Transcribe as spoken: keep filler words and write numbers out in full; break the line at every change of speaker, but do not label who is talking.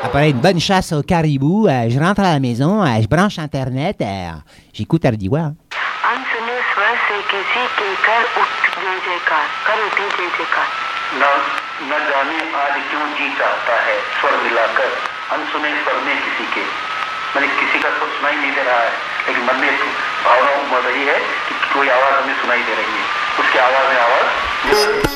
Après une bonne chasse au caribou, euh, je rentre à la maison, euh, je branche Internet, euh, j'écoute Ardiwa.
अनसुने स्वर से किसी के कर उठ जय जयकार कर उठे जय जयकार
न न जाने आज क्यों जी चाहता है स्वर मिलाकर अनसुने स्वर में किसी के मैंने किसी का स्वर सुनाई नहीं दे रहा है लेकिन मन में एक भावना उमड़ रही है कि कोई आवाज हमें सुनाई दे रही है उसकी आवाज में आवाज